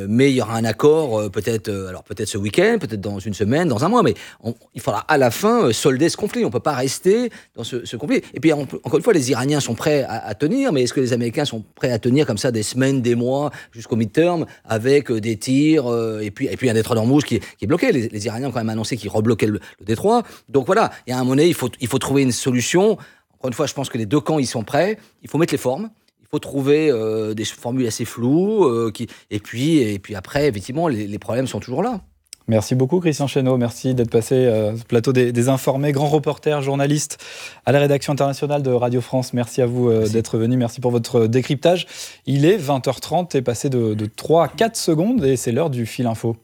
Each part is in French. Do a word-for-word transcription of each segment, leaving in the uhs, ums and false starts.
Euh, mais il y aura un accord, euh, peut-être, euh, alors peut-être ce week-end, peut-être dans une semaine, dans un mois, mais on, il faudra à la fin euh, solder ce conflit. On ne peut pas rester dans ce, ce conflit. Et puis, on, encore une fois, les Iraniens sont prêts à, à tenir, mais est-ce que les Américains sont prêts à tenir comme ça des semaines, des mois, jusqu'au midterm, avec euh, des tirs, euh, et, puis, et puis un détroit d'Ormuz qui, qui est bloqué. Les, les Iraniens ont quand même annoncé qu'ils rebloquaient le, le détroit. Donc voilà, il y a un moment donné, il faut, il faut trouver une solution. Encore une fois, je pense que les deux camps, ils sont prêts. Il faut mettre les formes. Il faut trouver euh, des formules assez floues. Euh, qui, et, puis, et puis après, effectivement, les, les problèmes sont toujours là. Merci beaucoup Christian Chesneau, merci d'être passé euh, ce plateau des, des informés, grand reporter, journaliste à la rédaction internationale de Radio France. Merci à vous euh, d'être venu, merci pour votre décryptage. Il est vingt heures trente, est passé de, de trois à quatre secondes et c'est l'heure du fil info.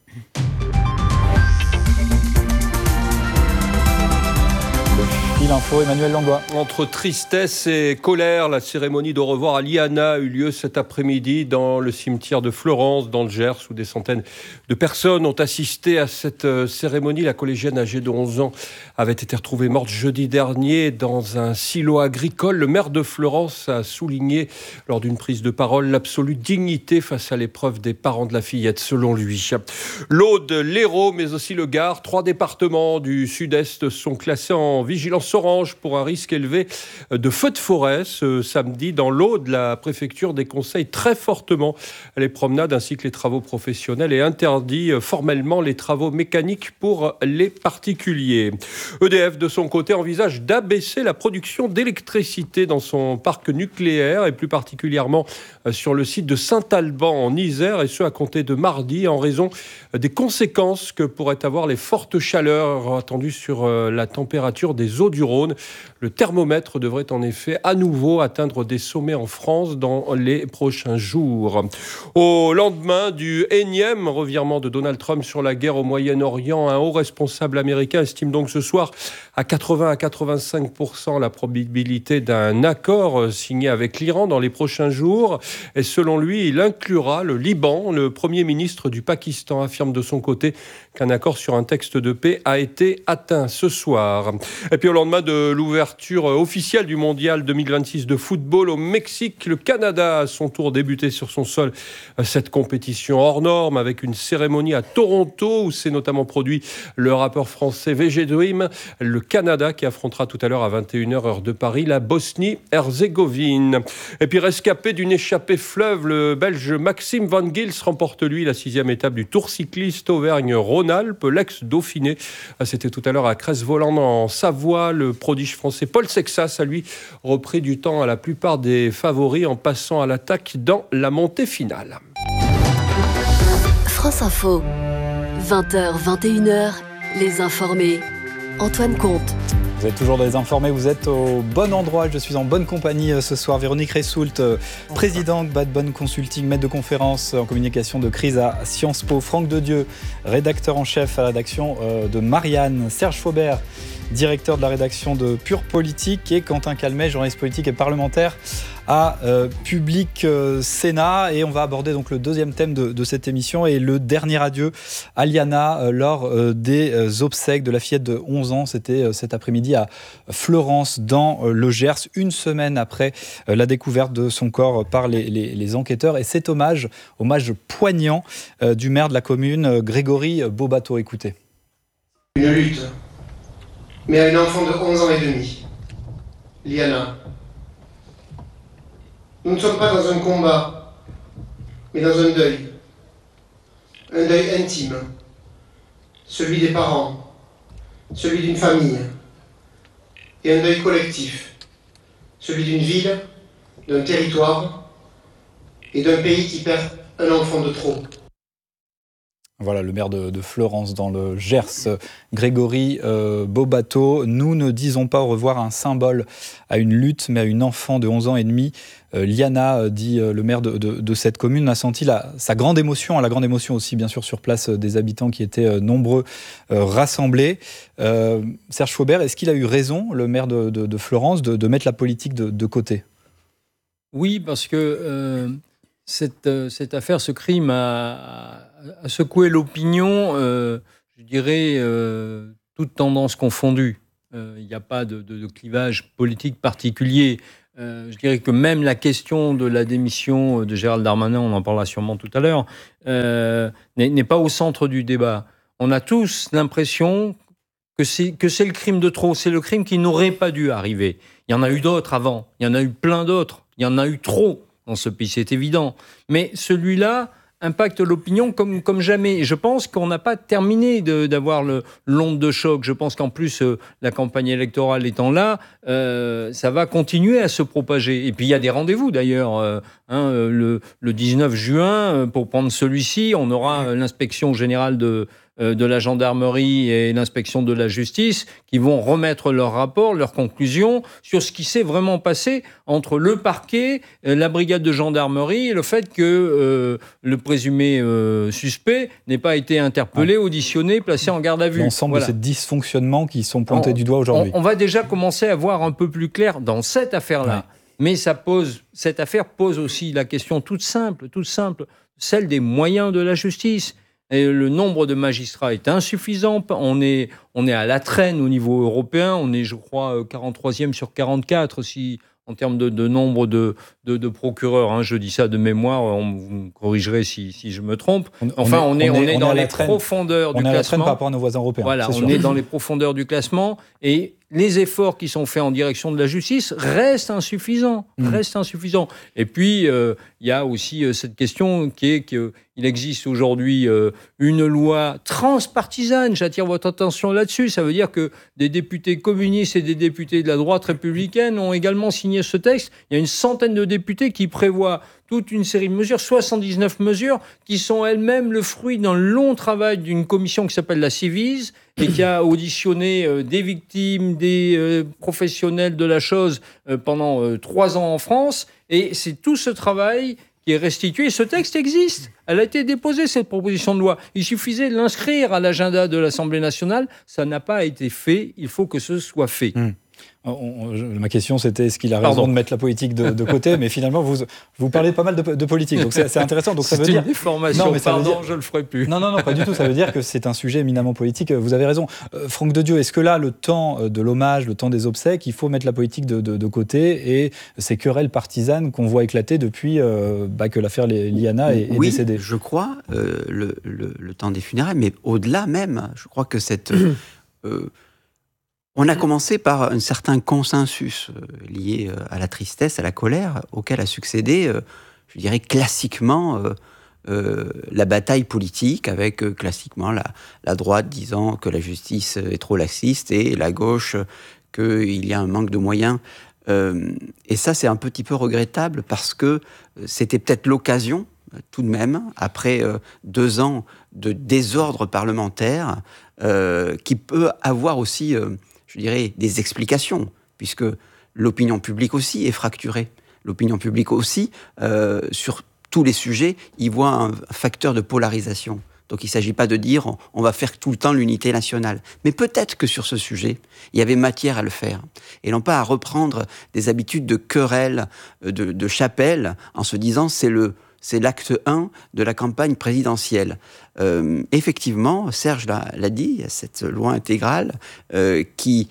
L'info, Emmanuel Langlois. Entre tristesse et colère, la cérémonie d'au revoir à Liana a eu lieu cet après-midi dans le cimetière de Fleurance, dans le Gers, où des centaines de personnes ont assisté à cette cérémonie. La collégienne âgée de onze ans avait été retrouvée morte jeudi dernier dans un silo agricole. Le maire de Fleurance a souligné lors d'une prise de parole l'absolue dignité face à l'épreuve des parents de la fillette, selon lui. L'Aude, l'Hérault, mais aussi le Gard, trois départements du sud-est sont classés en vigilance orange pour un risque élevé de feux de forêt. Ce samedi, dans l'Aude, la préfecture déconseille très fortement les promenades ainsi que les travaux professionnels et interdit formellement les travaux mécaniques pour les particuliers. E D F, de son côté, envisage d'abaisser la production d'électricité dans son parc nucléaire et plus particulièrement sur le site de Saint-Alban en Isère, et ce à compter de mardi en raison des conséquences que pourraient avoir les fortes chaleurs attendues sur la température des eaux du Rhône. Le thermomètre devrait en effet à nouveau atteindre des sommets en France dans les prochains jours. Au lendemain du énième revirement de Donald Trump sur la guerre au Moyen-Orient, un haut responsable américain estime donc ce soir à quatre-vingts à quatre-vingt-cinq pour cent la probabilité d'un accord signé avec l'Iran dans les prochains jours. Et selon lui, il inclura le Liban. Le Premier ministre du Pakistan affirme de son côté qu'un accord sur un texte de paix a été atteint ce soir. Et puis au lendemain de l'ouverture officielle du mondial deux mille vingt-six de football au Mexique, le Canada a à son tour débuté sur son sol cette compétition hors norme avec une cérémonie à Toronto où s'est notamment produit le rappeur français V G Dream. Le Canada qui affrontera tout à l'heure à vingt et une heures heure de Paris la Bosnie-Herzégovine. Et puis rescapé d'une échappée fleuve, le Belge Maxime Van Gils remporte lui la sixième étape du Tour cycliste Auvergne-Rhône-Alpes, l'ex-Dauphiné. C'était tout à l'heure à Crest-Voland en Savoie. Le prodige français Paul Sexas a lui repris du temps à la plupart des favoris en passant à l'attaque dans la montée finale. France Info, vingt heures vingt et une heures, les informés. Antoine Comte. Vous êtes toujours dans les informés, vous êtes au bon endroit, je suis en bonne compagnie ce soir. Véronique Ressoult, présidente Bad Bonne Consulting, maître de conférence en communication de crise à Sciences Po. Franck Dedieu, rédacteur en chef à la rédaction de Marianne. Serge Faubert, directeur de la rédaction de Pure Politique, et Quentin Calmet, journaliste politique et parlementaire à euh, Public euh, Sénat. Et on va aborder donc le deuxième thème de, de cette émission et le dernier adieu à Liana euh, lors euh, des euh, obsèques de la fillette de onze ans. C'était euh, cet après-midi à Fleurance dans euh, le Gers, une semaine après euh, la découverte de son corps par les, les, les enquêteurs. Et cet hommage, hommage poignant euh, du maire de la commune, euh, Grégory Bobato. Écoutez. Une lutte, mais à une enfant de onze ans et demi, Liana. Nous ne sommes pas dans un combat, mais dans un deuil. Un deuil intime. Celui des parents, celui d'une famille. Et un deuil collectif. Celui d'une ville, d'un territoire et d'un pays qui perd un enfant de trop. Voilà, le maire de, de Fleurance dans le Gers, Grégory euh, Bobato. Nous ne disons pas au revoir à un symbole, à une lutte, mais à une enfant de onze ans et demi. Euh, Liana, dit euh, le maire de, de, de cette commune, a senti la, sa grande émotion, la grande émotion aussi bien sûr sur place euh, des habitants qui étaient euh, nombreux euh, rassemblés. Euh, Serge Faubert, est-ce qu'il a eu raison, le maire de, de, de Fleurance, de, de mettre la politique de, de côté ? Oui, parce que euh, cette, euh, cette affaire, ce crime a, a secoué l'opinion, euh, je dirais, euh, toutes tendances confondues. Il n'y a pas de, de, de clivage politique particulier. euh, je dirais que même la question de la démission de Gérald Darmanin, on en parlera sûrement tout à l'heure, euh, n'est, n'est pas au centre du débat. On a tous l'impression que c'est, que c'est le crime de trop, c'est le crime qui n'aurait pas dû arriver. Il y en a eu d'autres avant, il y en a eu plein d'autres, il y en a eu trop dans ce pays, c'est évident. Mais celui-là impacte l'opinion comme, comme jamais. Et je pense qu'on n'a pas terminé de, d'avoir le, l'onde de choc. Je pense qu'en plus, euh, la campagne électorale étant là, euh, ça va continuer à se propager. Et puis, il y a des rendez-vous, d'ailleurs. Euh, hein, le, le dix-neuf juin, euh, pour prendre celui-ci, on aura euh, l'inspection générale de... de la gendarmerie et l'inspection de la justice qui vont remettre leur rapport, leurs conclusions sur ce qui s'est vraiment passé entre le parquet, la brigade de gendarmerie et le fait que euh, le présumé euh, suspect n'ait pas été interpellé, auditionné, placé en garde à vue. L'ensemble voilà. de ces dysfonctionnements qui sont pointés on, du doigt aujourd'hui. On, on va déjà commencer à voir un peu plus clair dans cette affaire-là. Ouais. Mais ça pose, cette affaire pose aussi la question toute simple, toute simple, celle des moyens de la justice. Et le nombre de magistrats est insuffisant. On est, on est à la traîne au niveau européen. On est, je crois, quarante-troisième sur quarante-quatre si, en termes de, de nombre de, de, de procureurs. Hein. Je dis ça de mémoire. On, vous me corrigerez si, si je me trompe. Enfin, on est, on est, on est, on est dans on les profondeurs du classement. On est à la traîne par rapport à nos voisins européens. Voilà, on sûr. est dans les profondeurs du classement. Et les efforts qui sont faits en direction de la justice restent insuffisants. Mmh. Restent insuffisants. Et puis, euh, il y a aussi euh, cette question qui est qu'il existe aujourd'hui euh, une loi transpartisane. J'attire votre attention là-dessus. Ça veut dire que des députés communistes et des députés de la droite républicaine ont également signé ce texte. Il y a une centaine de députés qui prévoient toute une série de mesures, soixante-dix-neuf mesures, qui sont elles-mêmes le fruit d'un long travail d'une commission qui s'appelle la Civise et qui a auditionné euh, des victimes, des euh, professionnels de la chose euh, pendant euh, trois ans en France. Et c'est tout ce travail qui est restitué. Ce texte existe. Elle a été déposée, cette proposition de loi. Il suffisait de l'inscrire à l'agenda de l'Assemblée nationale. Ça n'a pas été fait. Il faut que ce soit fait. Mmh. On, on, je, ma question, c'était est-ce qu'il a raison Pardon. de mettre la politique de, de côté, mais finalement, vous, vous parlez pas mal de, de politique, donc c'est, c'est intéressant. Donc c'est ça veut une dire... déformation, non, mais pardon, dire... je le ferai plus. Non, non, non, pas du tout. Ça veut dire que c'est un sujet éminemment politique. Vous avez raison. Euh, Franck Dedieu, est-ce que là, le temps de l'hommage, le temps des obsèques, il faut mettre la politique de, de, de côté et ces querelles partisanes qu'on voit éclater depuis euh, bah, que l'affaire Liana est, est oui, décédée? Je crois, euh, le, le, le temps des funérailles, mais au-delà même, je crois que cette... Euh, On a commencé par un certain consensus euh, lié euh, à la tristesse, à la colère, auquel a succédé, euh, je dirais classiquement, euh, euh, la bataille politique, avec euh, classiquement la, la droite disant que la justice est trop laxiste et la gauche euh, qu'il y a un manque de moyens. Euh, et ça, c'est un petit peu regrettable parce que c'était peut-être l'occasion, tout de même, après euh, deux ans de désordre parlementaire, euh, qui peut avoir aussi... Euh, je dirais, des explications, puisque l'opinion publique aussi est fracturée. L'opinion publique aussi, euh, sur tous les sujets, y voit un facteur de polarisation. Donc il ne s'agit pas de dire on, on va faire tout le temps l'unité nationale. Mais peut-être que sur ce sujet, il y avait matière à le faire. Et non pas à reprendre des habitudes de querelle, de, de chapelle, en se disant c'est le... c'est l'acte un de la campagne présidentielle. Euh, effectivement, Serge l'a, l'a dit, il y a cette loi intégrale euh, qui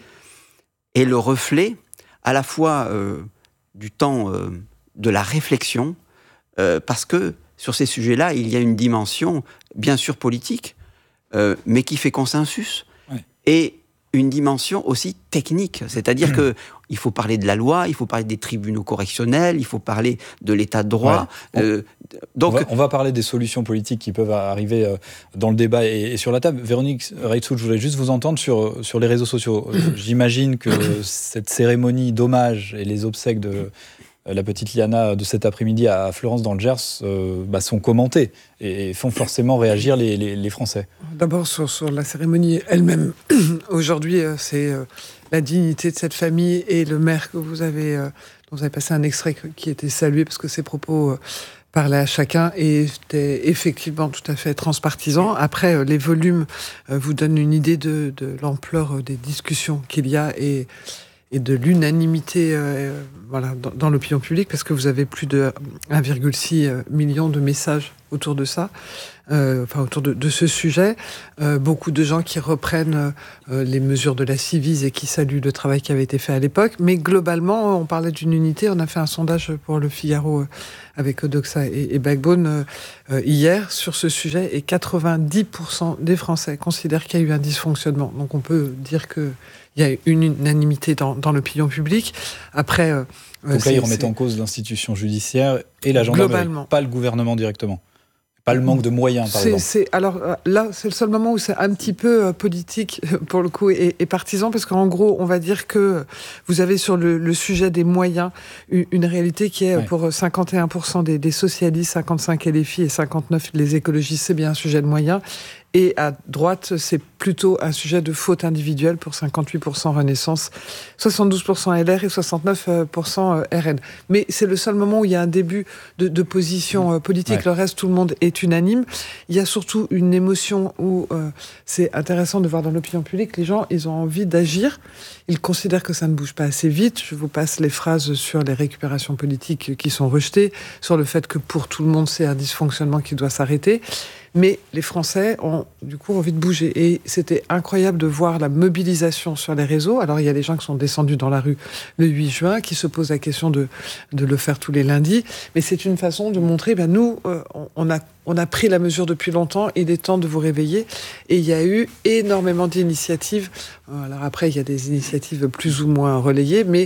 est le reflet à la fois euh, du temps euh, de la réflexion, euh, parce que sur ces sujets-là, il y a une dimension, bien sûr politique, euh, mais qui fait consensus, ouais. Et une dimension aussi technique, c'est-à-dire que il faut parler de la loi, il faut parler des tribunaux correctionnels, il faut parler de l'état de droit. Ouais. Euh, donc, on va, on va parler des solutions politiques qui peuvent arriver euh, dans le débat et, et sur la table. Véronique Reitsoul, je voulais juste vous entendre sur, sur les réseaux sociaux. J'imagine que cette cérémonie d'hommage et les obsèques de la petite Liana de cet après-midi à Fleurance dans le Gers euh, bah, sont commentées et font forcément réagir les, les, les Français. D'abord sur, sur la cérémonie elle-même. Aujourd'hui, euh, c'est euh, la dignité de cette famille et le maire que vous avez, euh, dont vous avez passé un extrait qui était salué parce que ses propos euh, parlaient à chacun et étaient effectivement tout à fait transpartisans. Après, euh, les volumes euh, vous donnent une idée de, de l'ampleur euh, des discussions qu'il y a et et de l'unanimité euh, voilà, dans, dans l'opinion publique, parce que vous avez plus de un virgule six million de messages autour de ça, euh, enfin autour de, de ce sujet. Euh, beaucoup de gens qui reprennent euh, les mesures de la Civise et qui saluent le travail qui avait été fait à l'époque. Mais globalement, on parlait d'une unité. On a fait un sondage pour Le Figaro euh, avec Odoxa et, et Backbone euh, hier sur ce sujet, et quatre-vingt-dix pour cent des Français considèrent qu'il y a eu un dysfonctionnement. Donc on peut dire que il y a une unanimité dans, dans l'opinion publique. Après, euh, donc là, ils remettent en cause l'institution judiciaire et la gendarmerie, pas le gouvernement directement. Pas le manque de moyens, par c'est, exemple. C'est, alors là, c'est le seul moment où c'est un petit peu euh, politique, pour le coup, et, et partisan, parce qu'en gros, on va dire que vous avez sur le, le sujet des moyens une, une réalité qui est ouais. pour cinquante et un pour cent des, des socialistes, cinquante-cinq L F I et cinquante-neuf les écologistes, c'est bien un sujet de moyens. Et à droite, c'est plutôt un sujet de faute individuelle pour cinquante-huit pour cent Renaissance, soixante-douze pour cent L R et soixante-neuf pour cent R N. Mais c'est le seul moment où il y a un début de, de position politique. Ouais. Le reste, tout le monde est unanime. Il y a surtout une émotion où euh, c'est intéressant de voir dans l'opinion publique, les gens, ils ont envie d'agir. Ils considèrent que ça ne bouge pas assez vite. Je vous passe les phrases sur les récupérations politiques qui sont rejetées, sur le fait que pour tout le monde, c'est un dysfonctionnement qui doit s'arrêter. Mais les Français ont du coup envie de bouger. Et c'était incroyable de voir la mobilisation sur les réseaux. Alors il y a des gens qui sont descendus dans la rue le huit juin, qui se posent la question de, de le faire tous les lundis. Mais c'est une façon de montrer, ben nous, euh, on, a, on a pris la mesure depuis longtemps, il est temps de vous réveiller. Et il y a eu énormément d'initiatives. Alors après, il y a des initiatives plus ou moins relayées, mais...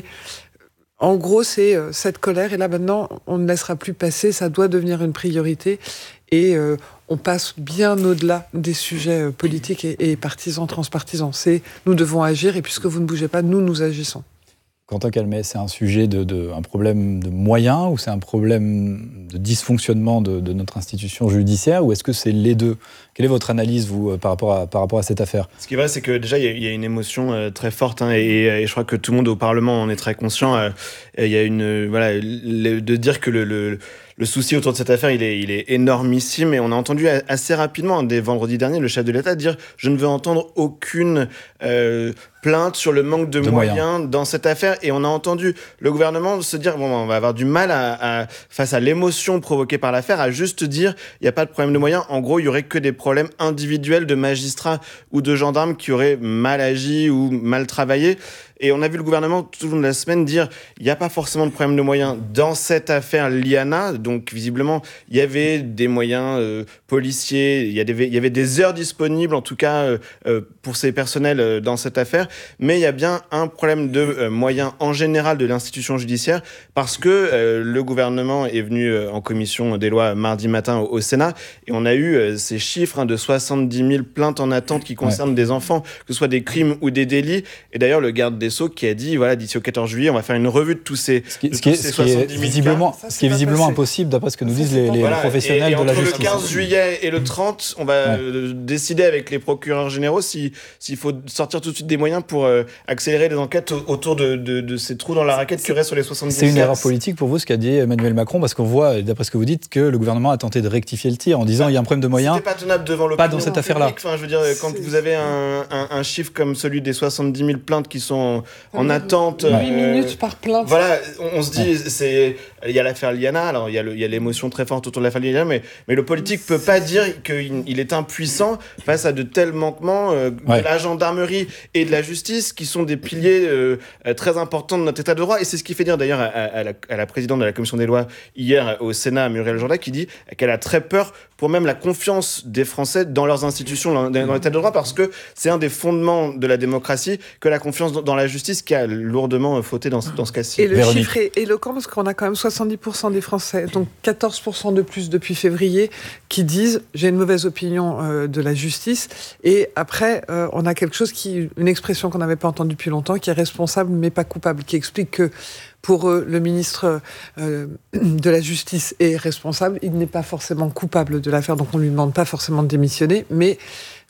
En gros, c'est euh, cette colère, et là maintenant, on ne laissera plus passer, ça doit devenir une priorité, et euh, on passe bien au-delà des sujets euh, politiques et, et partisans, transpartisans. C'est nous devons agir, et puisque vous ne bougez pas, nous, nous agissons. Quentin Calmet, c'est un sujet de, de un problème de moyens, ou c'est un problème de dysfonctionnement de, de notre institution judiciaire, ou est-ce que c'est les deux ? Quelle est votre analyse, vous, par rapport à, par rapport à cette affaire ? Ce qui est vrai, c'est que déjà, il y, y a une émotion euh, très forte, hein, et, et je crois que tout le monde au Parlement en est très conscient. Euh, il y a une, euh, voilà, le, de dire que le, le, le souci autour de cette affaire, il est, il est énormissime, et on a entendu assez rapidement, dès vendredi dernier, le chef de l'État dire « Je ne veux entendre aucune euh, plainte sur le manque de, de moyens, moyens dans cette affaire », et on a entendu le gouvernement se dire « Bon, on va avoir du mal à, à face à l'émotion provoquée par l'affaire, à juste dire « Il n'y a pas de problème de moyens ». En gros, il y aurait que des problèmes individuels de magistrats ou de gendarmes qui auraient mal agi ou mal travaillé. Et on a vu le gouvernement tout au long de la semaine dire il n'y a pas forcément de problème de moyens dans cette affaire Liana. Donc visiblement, il y avait des moyens euh, policiers, il y, avait, il y avait des heures disponibles en tout cas euh, euh, pour ces personnels euh, dans cette affaire. Mais il y a bien un problème de euh, moyens en général de l'institution judiciaire, parce que euh, le gouvernement est venu euh, en commission des lois mardi matin au, au Sénat, et on a eu euh, ces chiffres hein, de soixante-dix mille plaintes en attente qui concernent ouais. des enfants, que ce soit des crimes ou des délits. Et d'ailleurs, le garde des Sceaux qui a dit, voilà, d'ici au quatorze juillet, on va faire une revue de tous ces, ce qui, de ce qui, tous ces soixante-dix mille visiblement, cas. Ce qui est visiblement impossible, d'après ce que nous disent les, les voilà. professionnels et, et de la justice. Entre le quinze juillet et le trente, on va ouais. décider avec les procureurs généraux si, s'il faut sortir tout de suite des moyens pour euh, accélérer les enquêtes autour de, de, de ces trous dans la raquette qui restent sur les soixante-dix. C'est une erreur politique pour vous, ce qu'a dit Emmanuel Macron, parce qu'on voit, d'après ce que vous dites, que le gouvernement a tenté de rectifier le tir en disant il y a un problème de moyens. C'était pas tenable devant l'opinion. Pas dans cette affaire-là. Enfin, je veux dire, quand c'est... vous avez un, un, un chiffre comme celui des soixante-dix mille plaintes qui sont en, en attente. huit euh, minutes par plainte. Voilà, on, on se dit, ouais. c'est, il y a l'affaire Liana, alors il y a, le, il y a l'émotion très forte autour de l'affaire Liana, mais, mais le politique ne peut pas dire qu'il il est impuissant face à de tels manquements euh, ouais. de la gendarmerie et de la justice, qui sont des piliers euh, très importants de notre état de droit. Et c'est ce qui fait dire d'ailleurs à, à, la, à la présidente de la commission des lois hier au Sénat, Muriel Jourda, qui dit qu'elle a très peur pour même la confiance des Français dans leurs institutions, dans, dans l'état de droit, parce que c'est un des fondements de la démocratie que la confiance dans, dans la justice, qui a lourdement fauté dans, dans ce cas-ci. Et le Véronique. Chiffre est éloquent, parce qu'on a quand même soixante-dix pour cent des Français, donc quatorze pour cent de plus depuis février, qui disent « j'ai une mauvaise opinion euh, de la justice ». Et après, euh, on a quelque chose qui, une expression qu'on n'avait pas entendue depuis longtemps, qui est responsable mais pas coupable, qui explique que pour eux, le ministre euh, de la Justice est responsable. Il n'est pas forcément coupable de l'affaire, donc on ne lui demande pas forcément de démissionner. Mais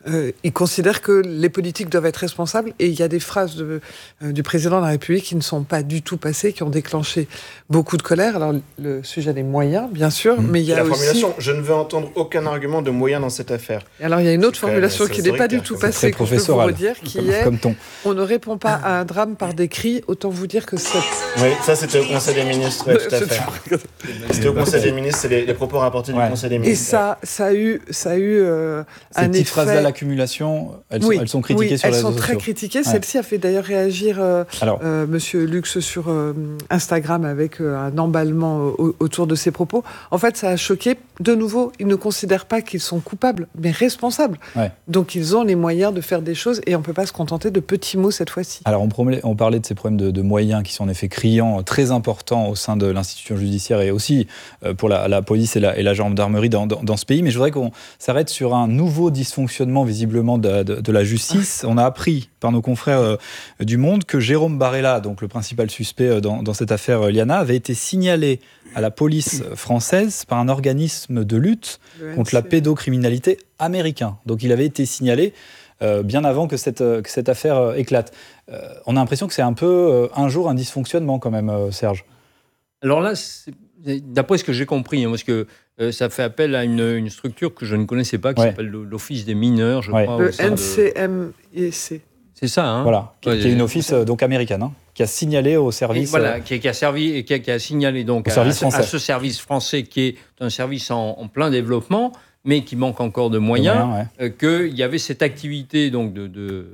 Euh, il considère que les politiques doivent être responsables et il y a des phrases de, euh, du président de la République qui ne sont pas du tout passées, qui ont déclenché beaucoup de colère. Alors, le sujet des moyens, bien sûr, mmh. mais il y a la aussi... formulation « Je ne veux entendre aucun argument de moyens dans cette affaire ». Et alors, il y a une autre formulation qui n'est pas du tout passée, que je peux vous redire, qui est « On ne répond pas à un drame par des cris, autant vous dire que c'est... » Oui, ça c'était au Conseil des ministres, ouais, tout à fait. C'était au Conseil des ministres, c'est les, les propos rapportés ouais. du Conseil des ministres. Et ça, ça a eu, ça a eu euh, Ces un petites effet... phrases-là, l'accumulation, elles, oui, sont, elles sont critiquées oui, sur les réseaux sociaux. Elles sont très critiquées. Ouais. Celle-ci a fait d'ailleurs réagir euh, Alors, euh, Monsieur Lux sur euh, Instagram avec euh, un emballement euh, autour de ses propos. En fait, ça a choqué. De nouveau, ils ne considèrent pas qu'ils sont coupables, mais responsables. Ouais. Donc, ils ont les moyens de faire des choses et on ne peut pas se contenter de petits mots cette fois-ci. Alors, on, promet, on parlait de ces problèmes de, de moyens qui sont en effet criants, très importants au sein de l'institution judiciaire et aussi euh, pour la, la police et la, et la gendarmerie dans, dans, dans ce pays. Mais je voudrais qu'on s'arrête sur un nouveau dysfonctionnement visiblement de, de, de la justice. On a appris par nos confrères euh, du Monde que Jérôme Barella, donc le principal suspect dans, dans cette affaire euh, Liana, avait été signalé à la police française par un organisme de lutte contre la pédocriminalité américain. Donc il avait été signalé euh, bien avant que cette, que cette affaire euh, éclate. Euh, on a l'impression que c'est un peu euh, un jour un dysfonctionnement quand même, euh, Serge. Alors là, c'est, d'après ce que j'ai compris, hein, parce que euh, ça fait appel à une, une structure que je ne connaissais pas, qui ouais. s'appelle l'Office des mineurs, je ouais. crois. Le N C M I C. C'est ça, hein. Voilà, qui, ouais, qui est une office euh, donc américaine, hein, qui a signalé au service. Et voilà, euh, qui, qui a servi et qui a, qui a signalé donc à, à, à ce service français qui est un service en, en plein développement, mais qui manque encore de moyens, moyens ouais. euh, qu'il y avait cette activité donc de de,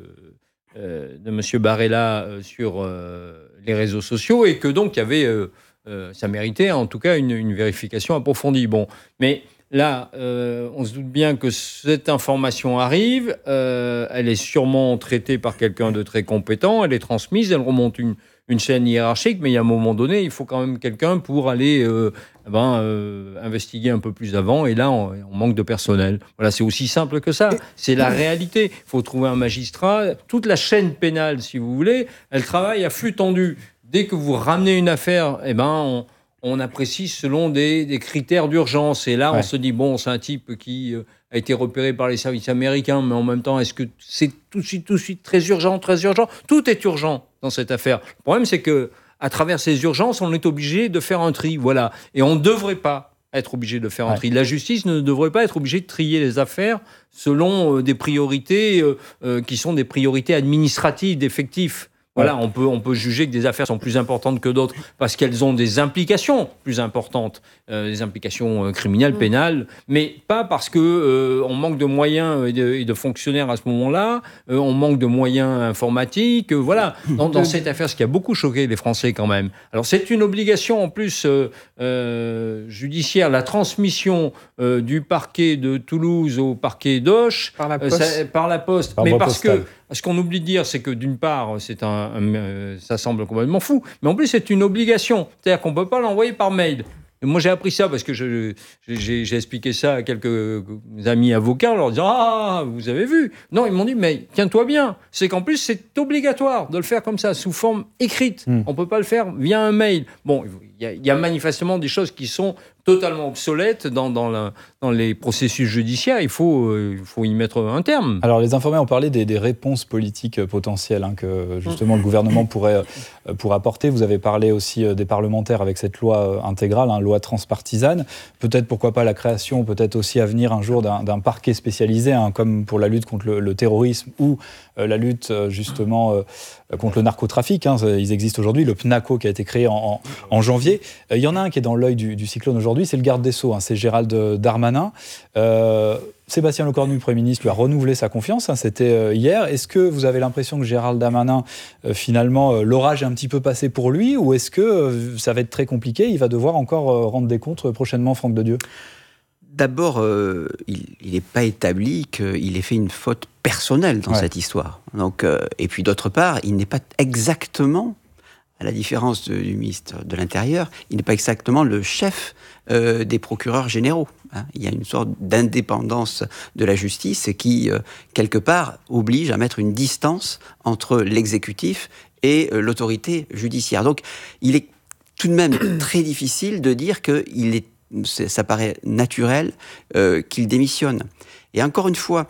euh, de Monsieur Barella euh, sur euh, les réseaux sociaux et que donc il y avait, euh, euh, ça méritait en tout cas une, une vérification approfondie. Bon, mais là, euh, on se doute bien que cette information arrive, euh, elle est sûrement traitée par quelqu'un de très compétent, elle est transmise, elle remonte une, une chaîne hiérarchique, mais il y a un moment donné, il faut quand même quelqu'un pour aller euh, ben, euh, investiguer un peu plus avant, et là, on, on manque de personnel. Voilà, c'est aussi simple que ça, c'est la réalité. Il faut trouver un magistrat, toute la chaîne pénale, si vous voulez, elle travaille à flux tendu. Dès que vous ramenez une affaire, eh ben, on... on apprécie selon des, des critères d'urgence. Et là, ouais. on se dit, bon, c'est un type qui euh, a été repéré par les services américains, mais en même temps, est-ce que c'est tout de suite, tout de suite très urgent, très urgent ? Tout est urgent dans cette affaire. Le problème, c'est que à travers ces urgences, on est obligé de faire un tri. Voilà. Et on ne devrait pas être obligé de faire un ouais. tri. La justice ne devrait pas être obligée de trier les affaires selon euh, des priorités euh, euh, qui sont des priorités administratives, d'effectifs. Voilà, on peut, on peut juger que des affaires sont plus importantes que d'autres parce qu'elles ont des implications plus importantes, euh, des implications euh, criminelles, pénales, mais pas parce qu'on euh, manque de moyens et de, et de fonctionnaires à ce moment-là, euh, on manque de moyens informatiques. Euh, voilà, dans, dans cette affaire, ce qui a beaucoup choqué les Français quand même. Alors c'est une obligation en plus euh, euh, judiciaire, la transmission euh, du parquet de Toulouse au parquet d'Auch par la poste, euh, ça, par la poste. Par mais parce postal. que ce qu'on oublie de dire, c'est que d'une part, c'est un, un, euh, ça semble complètement fou, mais en plus, c'est une obligation. C'est-à-dire qu'on ne peut pas l'envoyer par mail. Et moi, j'ai appris ça parce que je, j'ai, j'ai expliqué ça à quelques amis avocats en leur disant « Ah, vous avez vu ?» Non, ils m'ont dit « Mais tiens-toi bien, c'est qu'en plus, c'est obligatoire de le faire comme ça, sous forme écrite. Mmh. On ne peut pas le faire via un mail. » Bon, il y, y a manifestement des choses qui sont totalement obsolètes dans, dans, la, dans les processus judiciaires. Il faut, euh, il faut y mettre un terme. Alors, les informés ont parlé des, des réponses politiques potentielles hein, que, justement, le gouvernement pourrait, euh, pourrait apporter. Vous avez parlé aussi euh, des parlementaires avec cette loi euh, intégrale, hein, loi transpartisane. Peut-être, pourquoi pas, la création, peut-être aussi à venir un jour d'un, d'un parquet spécialisé, hein, comme pour la lutte contre le, le terrorisme ou euh, la lutte, euh, justement, euh, contre le narcotrafic. Hein. Ils existent aujourd'hui. Le PNACO qui a été créé en, en, en janvier. Il euh, y en a un qui est dans l'œil du, du cyclone aujourd'hui. C'est le garde des Sceaux, hein, c'est Gérald Darmanin. Euh, Sébastien Lecornu, le Premier ministre, lui a renouvelé sa confiance, hein, c'était euh, hier. Est-ce que vous avez l'impression que Gérald Darmanin, euh, finalement, euh, l'orage est un petit peu passé pour lui, ou est-ce que euh, ça va être très compliqué, il va devoir encore euh, rendre des comptes euh, prochainement, Franck Dedieu ? D'abord, euh, il n'est pas établi qu'il ait fait une faute personnelle dans ouais. cette histoire. Donc, euh, et puis d'autre part, il n'est pas exactement, à la différence de, du ministre de l'Intérieur, il n'est pas exactement le chef euh, des procureurs généraux. Hein. Il y a une sorte d'indépendance de la justice qui, euh, quelque part, oblige à mettre une distance entre l'exécutif et euh, l'autorité judiciaire. Donc, il est tout de même très difficile de dire qu'il est, ça paraît naturel, euh, qu'il démissionne. Et encore une fois,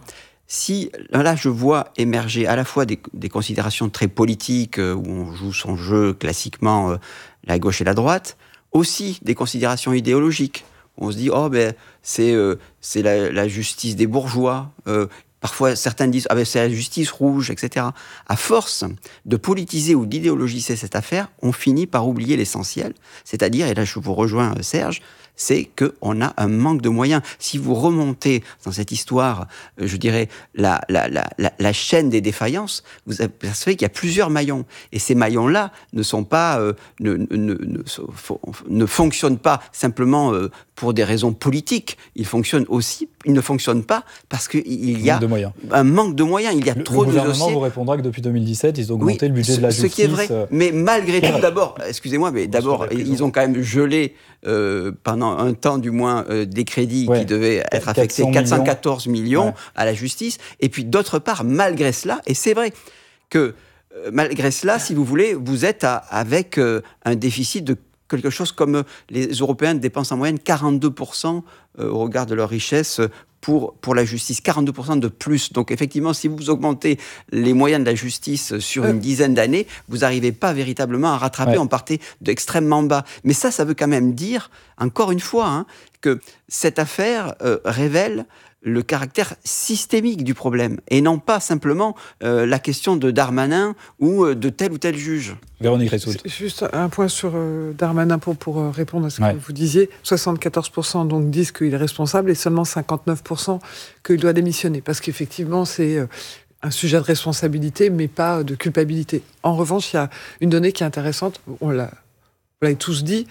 Si là, je vois émerger à la fois des, des considérations très politiques, euh, où on joue son jeu classiquement, euh, la gauche et la droite, aussi des considérations idéologiques. On se dit, oh, ben, c'est, euh, c'est la, la justice des bourgeois. Euh, parfois, certains disent, ah, ben, c'est la justice rouge, et cetera. À force de politiser ou d'idéologiser cette affaire, on finit par oublier l'essentiel. C'est-à-dire, et là, je vous rejoins, Serge, c'est qu'on a un manque de moyens. Si vous remontez dans cette histoire, euh, je dirais, la, la, la, la, la chaîne des défaillances, vous apercevez qu'il y a plusieurs maillons. Et ces maillons-là ne sont pas, euh, ne, ne, ne, ne, ne fonctionnent pas simplement euh, pour des raisons politiques. Ils fonctionnent aussi, ils ne fonctionnent pas parce qu'il y a un manque de moyens. Il y a le, trop le de dossiers. Le gouvernement vous répondra que depuis deux mille dix-sept, ils ont augmenté oui, le budget ce, de la justice. Ce qui est vrai. Euh... Mais malgré tout, d'abord, excusez-moi, mais d'abord, ils ont quand même gelé euh, pendant un temps du moins euh, des crédits ouais. qui devaient être affectés, quatre cent quatorze millions ouais. à la justice. Et puis d'autre part, malgré cela, et c'est vrai que euh, malgré cela, si vous voulez, vous êtes à, avec euh, un déficit de quelque chose comme euh, les Européens dépensent en moyenne quarante-deux pour cent euh, au regard de leur richesse pour, pour la justice, quarante-deux pour cent de plus. Donc effectivement, si vous augmentez les moyens de la justice sur une dizaine d'années, vous n'arrivez pas véritablement à rattraper, ouais. on partait d'extrêmement bas. Mais ça, ça veut quand même dire, encore une fois, hein, que cette affaire euh, révèle le caractère systémique du problème, et non pas simplement euh, la question de Darmanin ou euh, de tel ou tel juge. Véronique Ressoult. Juste un point sur euh, Darmanin pour, pour euh, répondre à ce ouais. que vous disiez. soixante-quatorze pour cent donc disent qu'il est responsable et seulement cinquante-neuf pour cent qu'il doit démissionner. Parce qu'effectivement, c'est euh, un sujet de responsabilité, mais pas de culpabilité. En revanche, il y a une donnée qui est intéressante. On l'a, vous l'avez tous dit,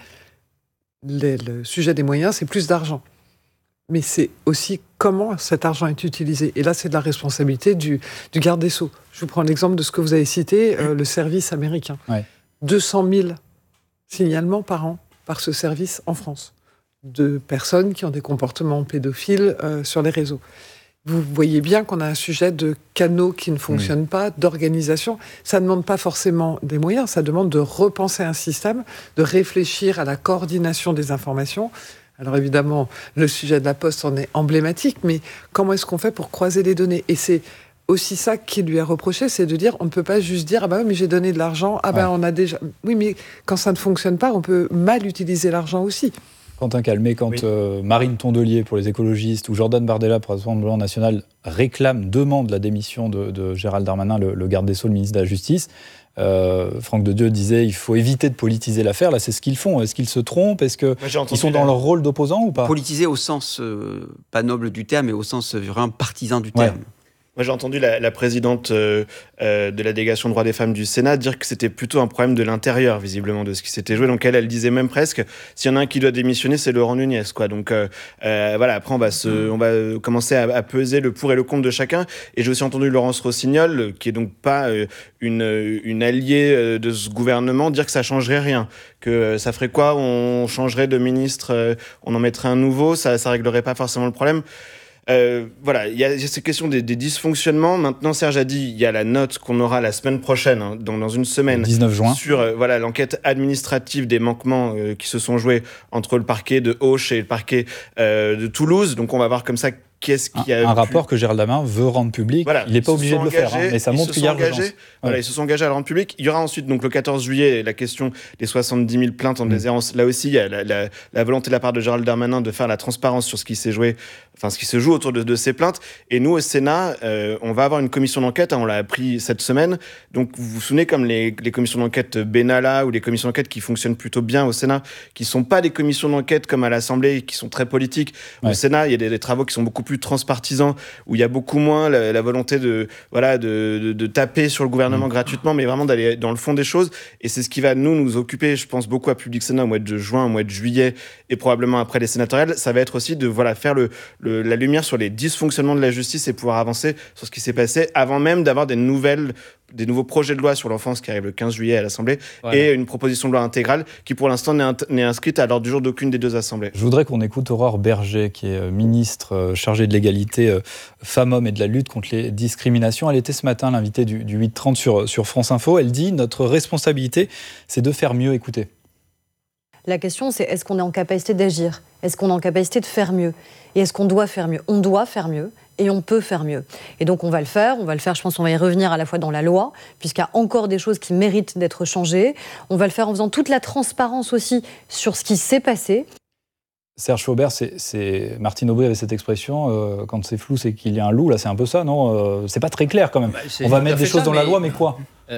les, le sujet des moyens, c'est plus d'argent. Mais c'est aussi comment cet argent est utilisé. Et là, c'est de la responsabilité du, du garde des Sceaux. Je vous prends l'exemple de ce que vous avez cité, euh, le service américain. Ouais. deux cent mille signalements par an par ce service en France, de personnes qui ont des comportements pédophiles euh, sur les réseaux. Vous voyez bien qu'on a un sujet de canaux qui ne fonctionnent oui. pas, d'organisation. Ça ne demande pas forcément des moyens, ça demande de repenser un système, de réfléchir à la coordination des informations. Alors évidemment, le sujet de la Poste en est emblématique, mais comment est-ce qu'on fait pour croiser les données ? Et c'est aussi ça qui lui est reproché, c'est de dire, on ne peut pas juste dire, ah ben oui, mais j'ai donné de l'argent, ah ben ouais. on a déjà... Oui, mais quand ça ne fonctionne pas, on peut mal utiliser l'argent aussi. Quentin Calmet, quand oui. euh, Marine Tondelier pour les écologistes ou Jordan Bardella pour le Rassemblement national réclament, demandent la démission de, de Gérald Darmanin, le, le garde des Sceaux, le ministre de la Justice, Euh, Franck Dedieu disait il faut éviter de politiser l'affaire. Là, c'est ce qu'ils font. Est-ce qu'ils se trompent ? Est-ce qu'ils sont dans leur rôle d'opposant ou pas ? Politiser au sens, euh, pas noble du terme, mais au sens vraiment partisan du terme. Ouais. Moi, j'ai entendu la, la présidente euh, euh, de la délégation droits des femmes du Sénat dire que c'était plutôt un problème de l'intérieur, visiblement, de ce qui s'était joué. Donc, elle, elle disait même presque, s'il y en a un qui doit démissionner, c'est Laurent Nunez, quoi. Donc, euh, euh, voilà, après, on va, se, on va commencer à, à peser le pour et le contre de chacun. Et j'ai aussi entendu Laurence Rossignol, qui est donc pas euh, une, une alliée de ce gouvernement, dire que ça changerait rien. Que euh, ça ferait quoi ? On changerait de ministre, euh, on en mettrait un nouveau, ça, ça réglerait pas forcément le problème. Euh, voilà, il y a ces questions des, des dysfonctionnements. Maintenant, Serge a dit, il y a la note qu'on aura la semaine prochaine, hein, dans, dans une semaine, dix-neuf juin, sur euh, voilà, l'enquête administrative des manquements euh, qui se sont joués entre le parquet de Auch et le parquet euh, de Toulouse. Donc, on va voir comme ça qu'est-ce qui a un, un pu... rapport que Gérald Darmanin veut rendre public. Voilà, il n'est pas obligé de le faire, hein, mais ça montre qu'il y a urgence. Voilà, ouais. Ils se sont engagés à le rendre public. Il y aura ensuite, donc le quatorze juillet, la question des soixante-dix mille plaintes en mmh. déshérence. Là aussi, il y a la, la, la volonté de la part de Gérald Darmanin de faire la transparence sur ce qui s'est joué, enfin ce qui se joue autour de, de ces plaintes. Et nous, au Sénat, euh, on va avoir une commission d'enquête. Hein, on l'a appris cette semaine. Donc, vous vous souvenez, comme les, les commissions d'enquête Benalla ou les commissions d'enquête qui fonctionnent plutôt bien au Sénat, qui sont pas des commissions d'enquête comme à l'Assemblée, qui sont très politiques. Ouais. Au Sénat, il y a des, des travaux qui sont beaucoup plus transpartisans, où il y a beaucoup moins la, la volonté de, voilà, de, de, de taper sur le gouvernement mmh. gratuitement, mais vraiment d'aller dans le fond des choses. Et c'est ce qui va nous, nous occuper, je pense, beaucoup à Public Sénat au mois de juin, au mois de juillet, et probablement après les sénatoriales. Ça va être aussi de voilà, faire le, le, la lumière sur les dysfonctionnements de la justice et pouvoir avancer sur ce qui s'est passé avant même d'avoir des nouvelles... des nouveaux projets de loi sur l'enfance qui arrivent le quinze juillet à l'Assemblée, voilà. Et une proposition de loi intégrale qui, pour l'instant, n'est, int- n'est inscrite à l'ordre du jour d'aucune des deux assemblées. Je voudrais qu'on écoute Aurore Berger, qui est ministre chargée de l'égalité femmes-hommes et de la lutte contre les discriminations. Elle était ce matin l'invitée du, du huit trente sur, sur France Info. Elle dit « Notre responsabilité, c'est de faire mieux ». Écoutez. La question, c'est est-ce qu'on est en capacité d'agir ? Est-ce qu'on est en capacité de faire mieux ? Et est-ce qu'on doit faire mieux ? On doit faire mieux. et on peut faire mieux. Et donc on va le faire, on va le faire, je pense qu'on va y revenir à la fois dans la loi, puisqu'il y a encore des choses qui méritent d'être changées. On va le faire en faisant toute la transparence aussi sur ce qui s'est passé. Serge Faubert, c'est, c'est... Martine Aubry avait cette expression, euh, quand c'est flou, c'est qu'il y a un loup. Là, c'est un peu ça, non euh, C'est pas très clair quand même. Bah, on va mettre des choses ça, dans la loi, mais quoi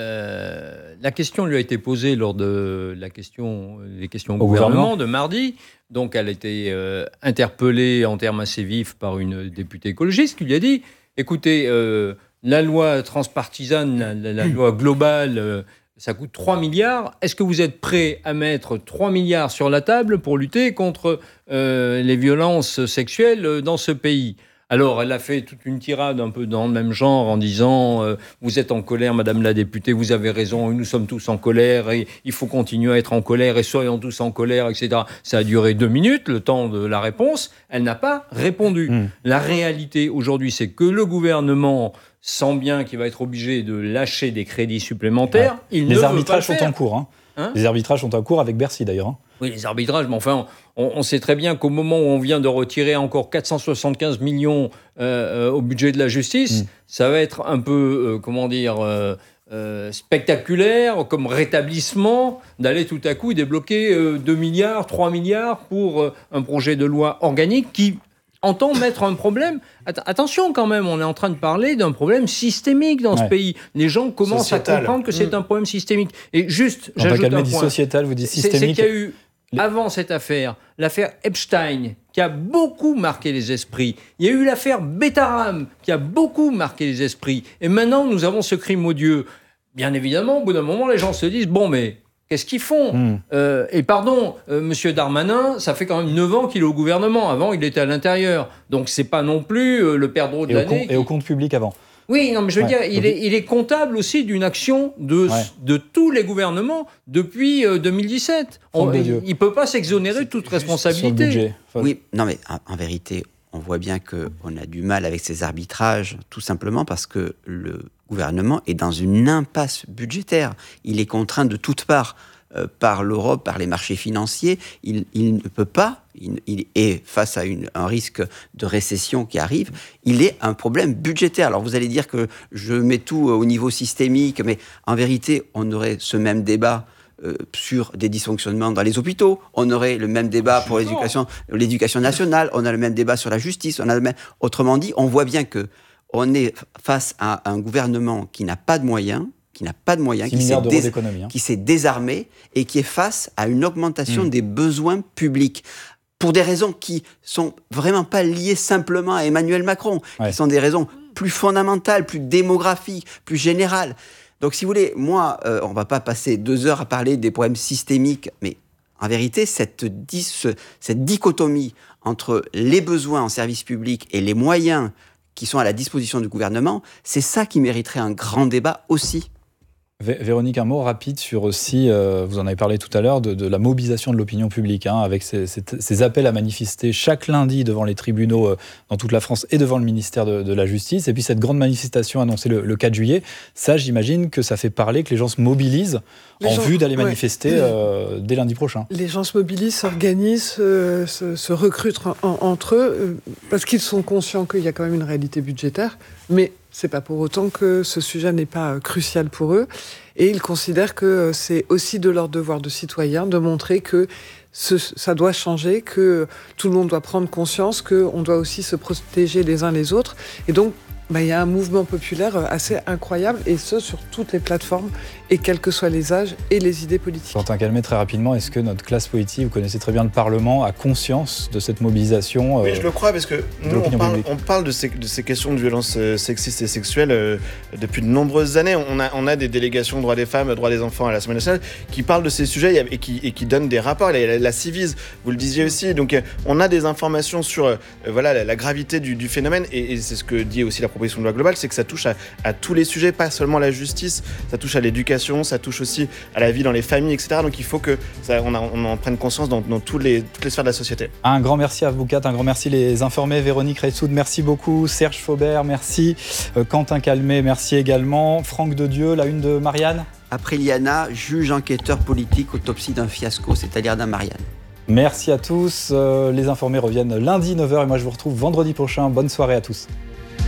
euh, La question lui a été posée lors de la question, les questions au, au gouvernement, gouvernement de mardi. Donc, elle a été euh, interpellée en termes assez vifs par une députée écologiste qui lui a dit « Écoutez, euh, la loi transpartisane, la, la, la loi globale... Euh, ça coûte trois milliards. Est-ce que vous êtes prêt à mettre trois milliards sur la table pour lutter contre euh, les violences sexuelles dans ce pays ?» Alors, elle a fait toute une tirade un peu dans le même genre en disant euh, « Vous êtes en colère, Madame la députée, vous avez raison, nous sommes tous en colère et il faut continuer à être en colère et soyons tous en colère, et cetera » Ça a duré deux minutes, le temps de la réponse. Elle n'a pas répondu. Mmh. La réalité aujourd'hui, c'est que le gouvernement sent bien qu'il va être obligé de lâcher des crédits supplémentaires. Ouais. Il les ne arbitrages veut pas sont en cours. Hein. Hein les arbitrages sont en cours avec Bercy d'ailleurs. Hein. Oui, les arbitrages, mais enfin, on, on sait très bien qu'au moment où on vient de retirer encore quatre cent soixante-quinze millions euh, euh, au budget de la justice, mmh. ça va être un peu, euh, comment dire, euh, euh, spectaculaire comme rétablissement d'aller tout à coup débloquer euh, deux milliards, trois milliards pour euh, un projet de loi organique qui entend mettre un problème. Att- attention quand même, on est en train de parler d'un problème systémique dans ouais. ce pays. Les gens commencent sociétal. à comprendre que c'est mmh. un problème systémique. Et juste, on j'ajoute un dit point. Sociétal, vous dites systémique. C'est, c'est qu'il y a eu, avant cette affaire, l'affaire Epstein, qui a beaucoup marqué les esprits. Il y a eu l'affaire Betaram, qui a beaucoup marqué les esprits. Et maintenant, nous avons ce crime odieux. Bien évidemment, au bout d'un moment, les gens se disent, bon, mais qu'est-ce qu'ils font mmh. euh, Et pardon, euh, Monsieur Darmanin, ça fait quand même neuf ans qu'il est au gouvernement. Avant, il était à l'intérieur. Donc, c'est pas non plus euh, le perdreau de et l'année. Au qui... Et au compte public avant. Oui, non, mais je veux ouais. dire, il Donc... est, il est comptable aussi d'une action de, ouais. de tous les gouvernements depuis euh, deux mille dix-sept. On, il ne peut pas s'exonérer de toute responsabilité. Sur le budget. Oui, non, mais en, en vérité, on voit bien qu'on a du mal avec ces arbitrages, tout simplement parce que le gouvernement est dans une impasse budgétaire. Il est contraint de toutes parts euh, par l'Europe, par les marchés financiers. Il, il ne peut pas, il, il est face à une, un risque de récession qui arrive. Il est un problème budgétaire. Alors vous allez dire que je mets tout au niveau systémique, mais en vérité, on aurait ce même débat Euh, sur des dysfonctionnements dans les hôpitaux, on aurait le même débat pour l'éducation, l'éducation nationale, on a le même débat sur la justice, on a le même... Autrement dit, on voit bien que on est face à un gouvernement qui n'a pas de moyens, qui n'a pas de moyens, qui s'est, dés... hein. qui s'est désarmé et qui est face à une augmentation mmh. des besoins publics pour des raisons qui sont vraiment pas liées simplement à Emmanuel Macron, ouais. qui sont des raisons plus fondamentales, plus démographiques, plus générales. Donc, si vous voulez, moi, euh, on ne va pas passer deux heures à parler des problèmes systémiques, mais en vérité, cette, dis, cette dichotomie entre les besoins en service public et les moyens qui sont à la disposition du gouvernement, c'est ça qui mériterait un grand débat aussi. Véronique, un mot rapide sur aussi, euh, vous en avez parlé tout à l'heure, de, de la mobilisation de l'opinion publique, hein, avec ces, ces, ces appels à manifester chaque lundi devant les tribunaux euh, dans toute la France et devant le ministère de, de la Justice. Et puis cette grande manifestation annoncée le, le quatre juillet, ça j'imagine que ça fait parler, que les gens se mobilisent les en gens, vue d'aller ouais. manifester euh, dès lundi prochain. Les gens se mobilisent, s'organisent, euh, se, se recrutent en, en, entre eux, euh, parce qu'ils sont conscients qu'il y a quand même une réalité budgétaire, mais c'est pas pour autant que ce sujet n'est pas crucial pour eux. Et ils considèrent que c'est aussi de leur devoir de citoyen de montrer que ce, ça doit changer, que tout le monde doit prendre conscience, qu'on doit aussi se protéger les uns les autres. Et donc, bah, y a un mouvement populaire assez incroyable, et ce, sur toutes les plateformes, et quels que soient les âges et les idées politiques. Quentin Calmet, très rapidement, est-ce que notre classe politique, vous connaissez très bien le Parlement, a conscience de cette mobilisation euh, Oui, je le crois, parce que nous, on parle, on parle de ces, de ces questions de violences sexistes et sexuelles euh, depuis de nombreuses années. On a, on a des délégations droits des femmes, droits des enfants à l'Assemblée nationale qui parlent de ces sujets et qui, et qui donnent des rapports. La, la Civise, vous le disiez aussi. Donc, on a des informations sur euh, voilà, la, la gravité du, du phénomène, et, et c'est ce que dit aussi la proposition de loi globale, c'est que ça touche à, à tous les sujets, pas seulement la justice, ça touche à l'éducation, ça touche aussi à la vie dans les familles, et cetera. Donc il faut que ça, on, a, on en prenne conscience dans, dans tous les, toutes les sphères de la société. Un grand merci à vous quatre, un grand merci les informés. Véronique Reissoud, merci beaucoup. Serge Faubert, merci. Euh, Quentin Calmet, merci également. Franck Dedieu, la une de Marianne. Après Liana, juge enquêteur politique, autopsie d'un fiasco, c'est-à-dire d'un Marianne. Merci à tous. Euh, les informés reviennent lundi neuf heures et moi je vous retrouve vendredi prochain. Bonne soirée à tous.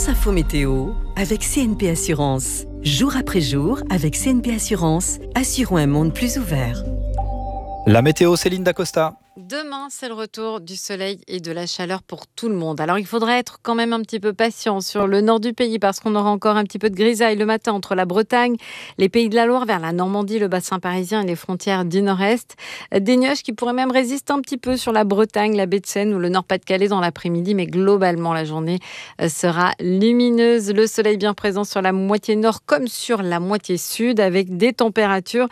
France Info Météo avec C N P Assurance. Jour après jour, avec C N P Assurance, assurons un monde plus ouvert. La météo, Céline Dacosta. Demain, c'est le retour du soleil et de la chaleur pour tout le monde. Alors, il faudra être quand même un petit peu patient sur le nord du pays parce qu'on aura encore un petit peu de grisaille le matin entre la Bretagne, les Pays de la Loire, vers la Normandie, le bassin parisien et les frontières du nord-est. Des nuages qui pourraient même résister un petit peu sur la Bretagne, la baie de Seine ou le Nord-Pas-de-Calais dans l'après-midi. Mais globalement, la journée sera lumineuse. Le soleil bien présent sur la moitié nord comme sur la moitié sud avec des températures